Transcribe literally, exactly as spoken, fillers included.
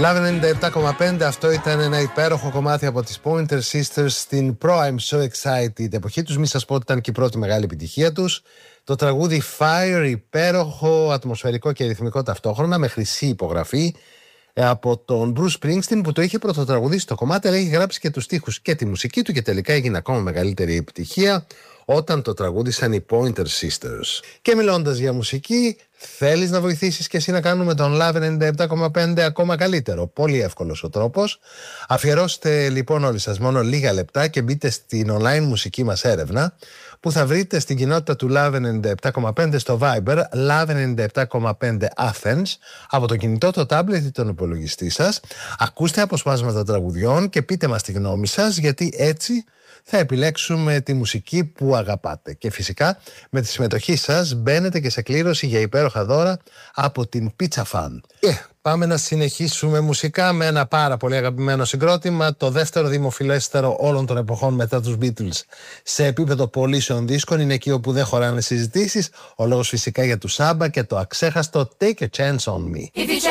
Love ενενήντα επτά κόμμα πέντε, αυτό ήταν ένα υπέροχο κομμάτι από τις Pointer Sisters στην προ I'm So Excited εποχή τους. Μη σας πω ότι ήταν και η πρώτη μεγάλη επιτυχία τους. Το τραγούδι Fire, υπέροχο, ατμοσφαιρικό και ρυθμικό ταυτόχρονα, με χρυσή υπογραφή από τον Bruce Springsteen, που το είχε πρωτοτραγουδίσει το κομμάτι, αλλά είχε γράψει και τους στίχους και τη μουσική του, και τελικά έγινε ακόμα μεγαλύτερη επιτυχία όταν το τραγούδισαν οι Pointer Sisters. Και μιλώντας για μουσική, θέλεις να βοηθήσεις και εσύ να κάνουμε τον Love ενενήντα επτά κόμμα πέντε ακόμα καλύτερο? Πολύ εύκολος ο τρόπος. Αφιερώστε λοιπόν όλοι σας μόνο λίγα λεπτά και μπείτε στην online μουσική μας έρευνα, που θα βρείτε στην κοινότητα του Love ενενήντα επτά κόμμα πέντε στο Viber, Love ενενήντα επτά κόμμα πέντε Athens, από το κινητό, το tablet ή τον υπολογιστή σας. Ακούστε αποσπάσματα τραγουδιών και πείτε μας τη γνώμη σας, γιατί έτσι θα επιλέξουμε τη μουσική που αγαπάτε. Και φυσικά με τη συμμετοχή σας μπαίνετε και σε κλήρωση για υπέροχα δώρα από την Pizza Fan. Και πάμε να συνεχίσουμε μουσικά με ένα πάρα πολύ αγαπημένο συγκρότημα, το δεύτερο δημοφιλέστερο όλων των εποχών μετά τους Beatles σε επίπεδο πωλήσεων δίσκων. Είναι εκεί όπου δεν χωράνε συζητήσεις. Ο λόγος φυσικά για τους Σάμπα και το αξέχαστο Take a Chance on Me.